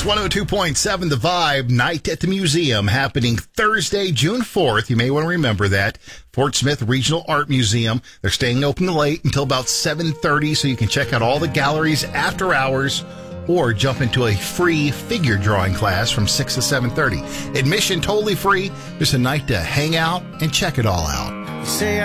102.7 The Vibe, Night at the Museum, happening Thursday, June 4th. You may want to remember that. Fort Smith Regional Art Museum. They're staying open late until about 7:30, so you can check out all the galleries after hours or jump into a free figure drawing class from 6 to 7:30. Admission totally free. Just a night to hang out and check it all out. You say